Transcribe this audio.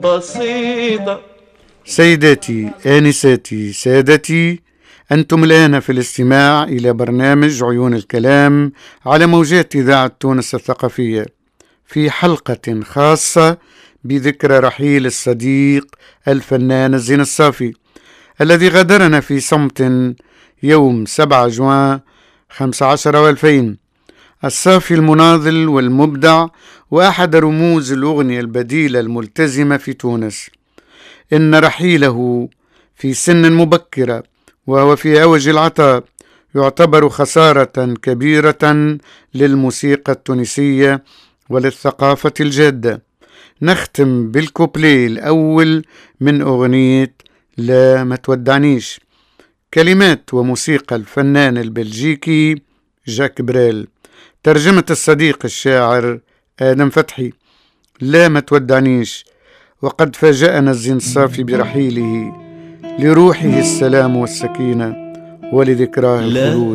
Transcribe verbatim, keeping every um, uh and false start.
بسيطة. سيداتي آنساتي سادتي، أنتم الآن في الاستماع إلى برنامج عيون الكلام على موجات إذاعة تونس الثقافية، في حلقة خاصة بذكرى رحيل الصديق الفنان الزين الصافي الذي غادرنا في صمت يوم سبعة جوان خمسة عشر والفين. الصافي المناضل والمبدع وأحد رموز الأغنية البديلة الملتزمة في تونس. إن رحيله في سن مبكرة وهو في أوج العطاء يعتبر خسارة كبيرة للموسيقى التونسية وللثقافة الجادة. نختم بالكوبليه الأول من أغنية لا ما تودعنيش، كلمات وموسيقى الفنان البلجيكي جاك بريل، ترجمة الصديق الشاعر آدم فتحي. لا ما تودعنيش، وقد فاجأنا الزين الصافي برحيله، لروحه السلام والسكينة ولذكراه الخلود.